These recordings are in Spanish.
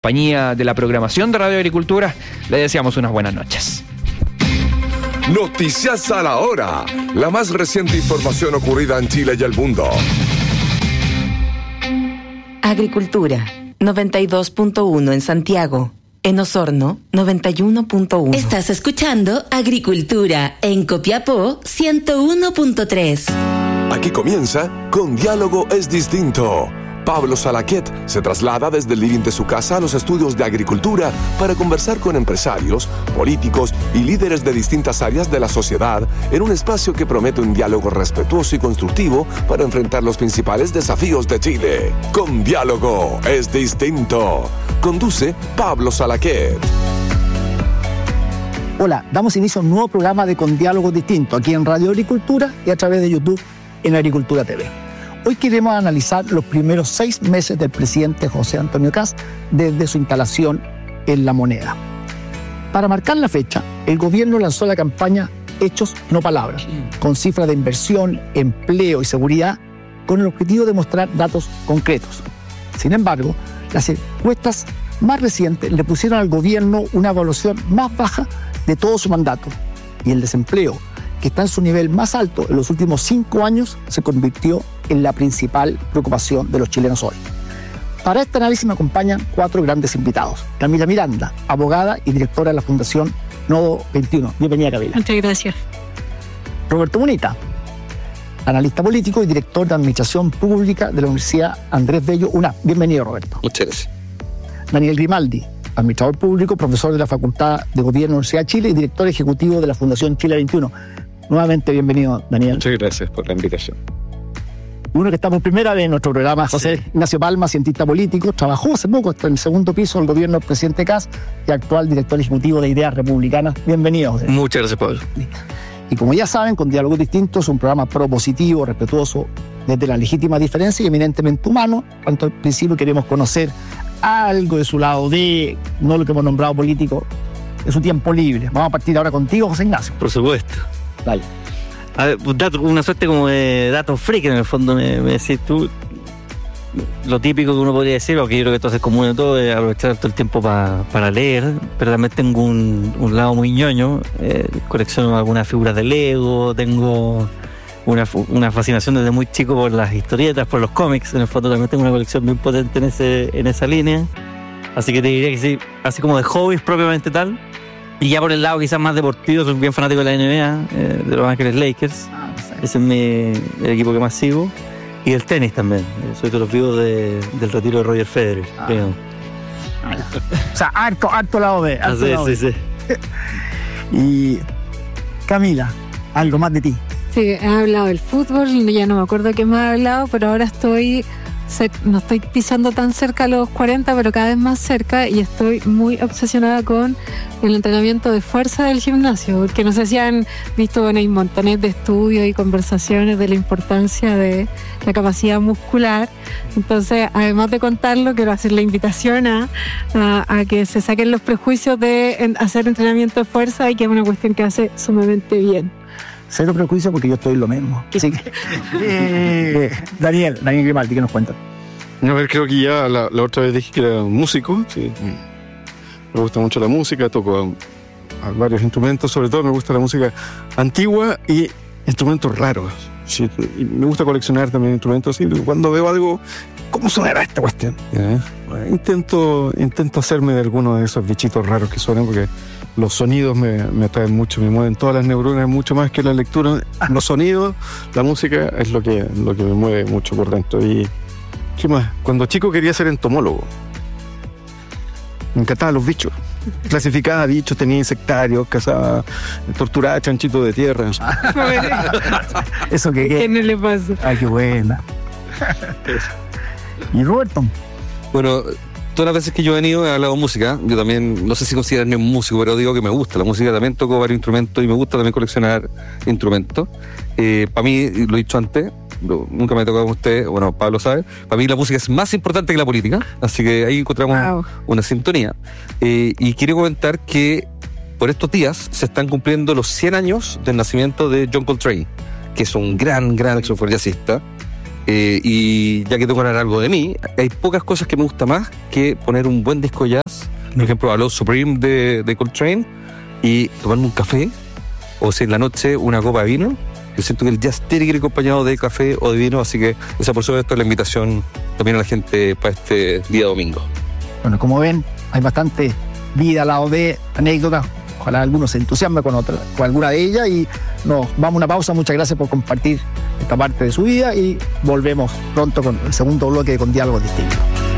compañía de la programación de Radio Agricultura, le deseamos unas buenas noches. Noticias a la hora. La más reciente información ocurrida en Chile y el mundo. Agricultura, 92.1 en Santiago. En Osorno, 91.1. Estás escuchando Agricultura en Copiapó, 101.3. Aquí comienza Con Diálogo es Distinto. Pablo Salaquet se traslada desde el living de su casa a los estudios de agricultura para conversar con empresarios, políticos y líderes de distintas áreas de la sociedad en un espacio que promete un diálogo respetuoso y constructivo para enfrentar los principales desafíos de Chile. Con Diálogo es Distinto. Conduce Pablo Salaquet. Hola, damos inicio a un nuevo programa de Con Diálogo Distinto aquí en Radio Agricultura y a través de YouTube en Agricultura TV. Hoy queremos analizar los primeros 6 meses del presidente José Antonio Kast desde su instalación en La Moneda. Para marcar la fecha, el gobierno lanzó la campaña Hechos, no palabras, con cifras de inversión, empleo y seguridad, con el objetivo de mostrar datos concretos. Sin embargo, las encuestas más recientes le pusieron al gobierno una evaluación más baja de todo su mandato, y el desempleo, que está en su nivel más alto en los últimos 5 años, se convirtió en la principal preocupación de los chilenos hoy. Para este análisis me acompañan 4 grandes invitados. Camila Miranda, abogada y directora de la Fundación Nodo 21. Bienvenida, Camila. Muchas gracias. Roberto Munita, analista político y director de Administración Pública de la Universidad Andrés Bello, UNAP. Bienvenido, Roberto. Muchas gracias. Daniel Grimaldi, administrador público, profesor de la Facultad de Gobierno de la Universidad de Chile y director ejecutivo de la Fundación Chile 21. Nuevamente, bienvenido, Daniel. Muchas gracias por la invitación. Uno que está por primera vez en nuestro programa, José Ignacio Palma, cientista político, trabajó hace poco hasta en el segundo piso del gobierno del presidente Kast y actual director ejecutivo de Ideas Republicanas. Bienvenido, José. Muchas gracias, Pablo. Y como ya saben, Con Diálogos Distintos es un programa propositivo, respetuoso, desde la legítima diferencia y eminentemente humano. Cuanto al principio queremos conocer algo de su lado de, no lo que hemos nombrado político, de su tiempo libre. Vamos a partir ahora contigo, José Ignacio. Por supuesto. Dale. A ver, una suerte como de datos freak en el fondo, me decís tú. Lo típico que uno podría decir, porque yo creo que esto es común de todo, es aprovechar todo el tiempo para leer, pero también tengo un lado muy ñoño, colecciono algunas figuras de Lego, tengo una fascinación desde muy chico por las historietas, por los cómics, en el fondo también tengo una colección muy potente en esa línea, así que te diría que sí, así como de hobbies propiamente tal. Y ya por el lado quizás más deportivo, soy bien fanático de la NBA, de Los Ángeles Lakers. Ese es el equipo que más sigo. Y del tenis también. Soy de los vivos del retiro de Roger Federer. O sea, harto lado B. Sí. Y Camila, algo más de ti. Sí, he hablado del fútbol, ya no me acuerdo qué más he hablado, pero ahora no estoy pisando tan cerca a los 40, pero cada vez más cerca, y estoy muy obsesionada con el entrenamiento de fuerza del gimnasio, porque no sé si han visto, bueno, hay montones de estudios y conversaciones de la importancia de la capacidad muscular. Entonces, además de contarlo, quiero hacer la invitación a que se saquen los prejuicios de hacer entrenamiento de fuerza, y que es una cuestión que hace sumamente bien. Cero prejuicio porque yo estoy en lo mismo. Así que, Daniel Grimaldi, ¿qué nos cuentas? A ver, creo que ya la otra vez dije que era un músico. Sí. Me gusta mucho la música, toco a varios instrumentos, sobre todo me gusta la música antigua y instrumentos raros. Sí. Y me gusta coleccionar también instrumentos así. Cuando veo algo, ¿cómo sonará esta cuestión? Intento hacerme de alguno de esos bichitos raros que suenan, porque los sonidos me atraen mucho, me mueven todas las neuronas mucho más que la lectura. Los sonidos, la música es lo que me mueve mucho por dentro. Y ¿qué más? Cuando chico quería ser entomólogo. Me encantaban los bichos. Clasificaba bichos, tenía insectarios, cazaba, torturaba chanchitos de tierra. ¿Eso qué? ¿Qué no le pasa? Ay, qué buena. ¿Y Roberto? Bueno, todas las veces que yo he venido he hablado de música. Yo también, no sé si considerarme un músico, pero digo que me gusta la música. También toco varios instrumentos y me gusta también coleccionar instrumentos. Para mí, lo he dicho antes, nunca me ha tocado con usted, bueno, Pablo sabe, para mí la música es más importante que la política, así que ahí encontramos una sintonía. Y quiero comentar que por estos días se están cumpliendo los 100 años del nacimiento de John Coltrane, que es un gran saxofón jazzista. y ya que tengo que hablar algo de mí, hay pocas cosas que me gusta más que poner un buen disco jazz, por ejemplo, a Love Supreme de Coltrane, y tomarme un café, o si en la noche una copa de vino. Yo siento que el jazz tiene que ir acompañado de café o de vino, así que esa por supuesto es la invitación también a la gente para este día domingo. Bueno, como ven, hay bastante vida al lado de anécdotas. Ojalá alguno se entusiasme con alguna de ellas, y nos vamos a una pausa. Muchas gracias por compartir esta parte de su vida y volvemos pronto con el segundo bloque Con Diálogos Distintos.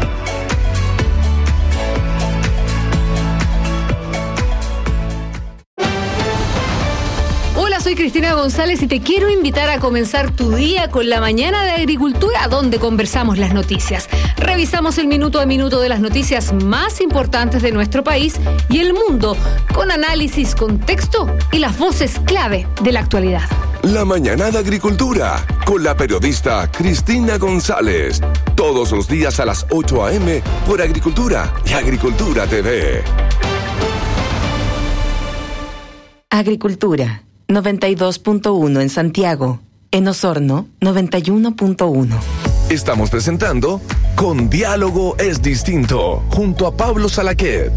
Soy Cristina González y te quiero invitar a comenzar tu día con la Mañana de Agricultura, donde conversamos las noticias. Revisamos el minuto a minuto de las noticias más importantes de nuestro país y el mundo, con análisis, contexto y las voces clave de la actualidad. La Mañana de Agricultura, con la periodista Cristina González. Todos los días a las 8 a.m. por Agricultura y Agricultura TV. Agricultura 92.1 en Santiago. En Osorno, 91.1. Estamos presentando Con Diálogo es Distinto, junto a Pablo Salaquet.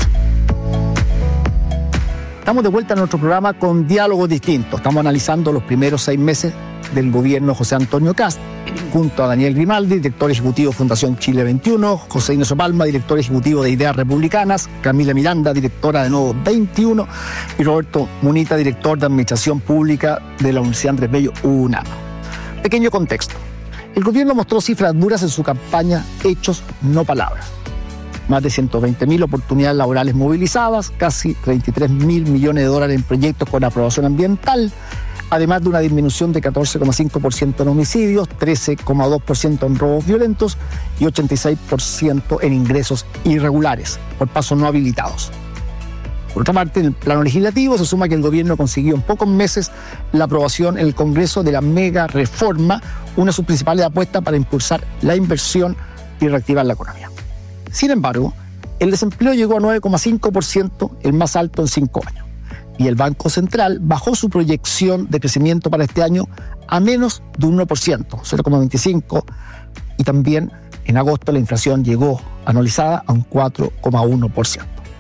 Estamos de vuelta en nuestro programa Con Diálogos Distintos. Estamos analizando los primeros 6 meses del gobierno José Antonio Kast, junto a Daniel Grimaldi, director ejecutivo de Fundación Chile 21, José Ignacio Palma, director ejecutivo de Ideas Republicanas, Camila Miranda, directora de Nuevo 21, y Roberto Munita, director de Administración Pública de la Universidad Andrés Bello, UNAM. Pequeño contexto. El gobierno mostró cifras duras en su campaña, hechos, no palabras. Más de 120.000 oportunidades laborales movilizadas, casi 33.000 millones de dólares en proyectos con aprobación ambiental, además de una disminución de 14,5% en homicidios, 13,2% en robos violentos y 86% en ingresos irregulares por pasos no habilitados. Por otra parte, en el plano legislativo se suma que el gobierno consiguió en pocos meses la aprobación en el Congreso de la mega reforma, una de sus principales apuestas para impulsar la inversión y reactivar la economía. Sin embargo, el desempleo llegó a 9,5%, el más alto en 5 años. Y el Banco Central bajó su proyección de crecimiento para este año a menos de un 1%, 0,25%, y también en agosto la inflación llegó anualizada a un 4,1%.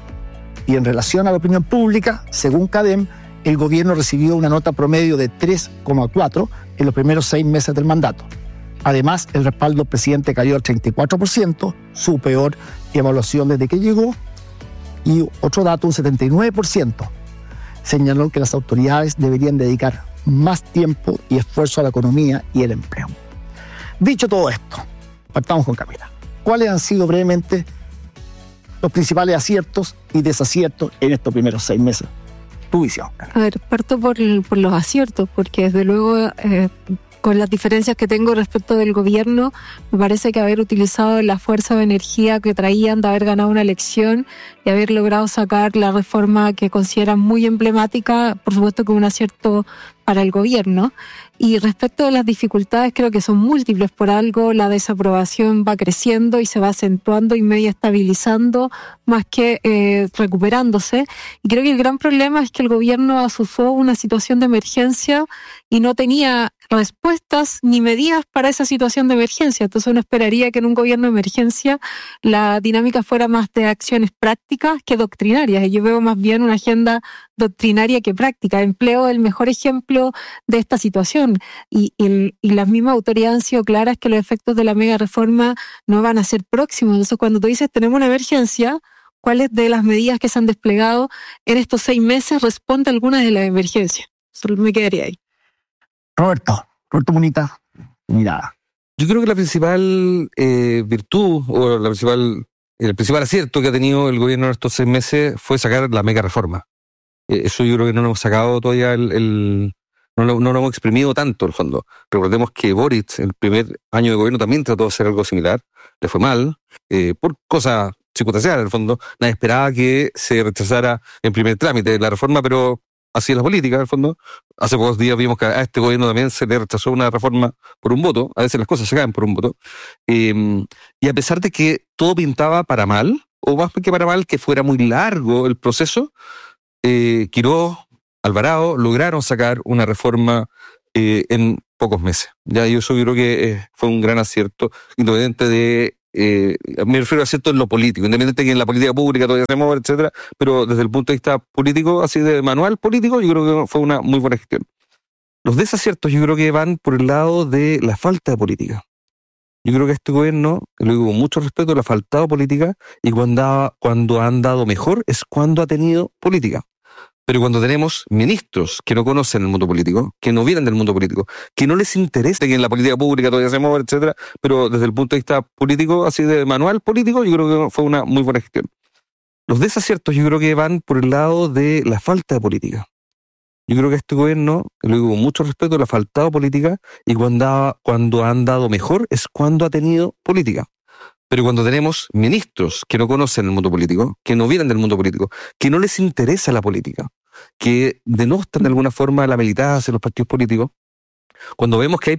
Y en relación a la opinión pública, según CADEM, el gobierno recibió una nota promedio de 3,4 en los primeros 6 meses del mandato. Además, el respaldo del presidente cayó al 34%, su peor evaluación desde que llegó, y otro dato, un 79%. Señaló que las autoridades deberían dedicar más tiempo y esfuerzo a la economía y el empleo. Dicho todo esto, partamos con Camila. ¿Cuáles han sido brevemente los principales aciertos y desaciertos en estos primeros 6 meses? Tu visión. A ver, parto por los aciertos, porque desde luego con las diferencias que tengo respecto del gobierno, me parece que haber utilizado la fuerza de energía que traían de haber ganado una elección y haber logrado sacar la reforma que consideran muy emblemática, por supuesto que un acierto para el gobierno. Y respecto a las dificultades, creo que son múltiples. Por algo la desaprobación va creciendo y se va acentuando y medio estabilizando más que recuperándose. Y creo que el gran problema es que el gobierno asustó una situación de emergencia y no tenía respuestas ni medidas para esa situación de emergencia. Entonces uno esperaría que en un gobierno de emergencia la dinámica fuera más de acciones prácticas que doctrinarias. Y yo veo más bien una agenda doctrinaria que práctica. Empleo es el mejor ejemplo de esta situación. Y las mismas autoridades han sido claras que los efectos de la mega reforma no van a ser próximos. Entonces cuando tú dices tenemos una emergencia, ¿cuáles de las medidas que se han desplegado en estos 6 meses responde a algunas de las emergencias? Solo me quedaría ahí. Roberto Munita, mirada. Yo creo que la principal virtud o el principal acierto que ha tenido el gobierno en estos 6 meses fue sacar la mega reforma. Eso yo creo que no lo hemos sacado todavía, no lo hemos exprimido tanto, en el fondo. Recordemos que Boric, el primer año de gobierno, también trató de hacer algo similar, le fue mal, por cosas circunstanciales, en el fondo. Nadie esperaba que se rechazara en primer trámite la reforma, pero así es la política, en el fondo. Hace pocos días vimos que a este gobierno también se le rechazó una reforma por un voto. A veces las cosas se caen por un voto. Y a pesar de que todo pintaba para mal, o más que para mal, que fuera muy largo el proceso, Quiroz, Alvarado lograron sacar una reforma en pocos meses. Ya, y eso yo creo que fue un gran acierto, independiente de, me refiero a acierto en lo político, independiente de que en la política pública todavía se mueve, etcétera, pero desde el punto de vista político, así de manual político, yo creo que fue una muy buena gestión. Los desaciertos yo creo que van por el lado de la falta de política. Yo creo que este gobierno, lo digo con mucho respeto, le ha faltado política, y cuando han dado mejor es cuando ha tenido política. Pero cuando tenemos ministros que no conocen el mundo político, que no vienen del mundo político, que no les interesa que en la política pública todavía se mueve, etcétera, pero desde el punto de vista político, así de manual político, yo creo que fue una muy buena gestión. Los desaciertos yo creo que van por el lado de la falta de política. Yo creo que este gobierno, lo digo con mucho respeto, le ha faltado política, y cuando han dado mejor es cuando ha tenido política. Pero cuando tenemos ministros que no conocen el mundo político, que no vienen del mundo político, que no les interesa la política, que denostan de alguna forma la militancia, los partidos políticos, cuando vemos que hay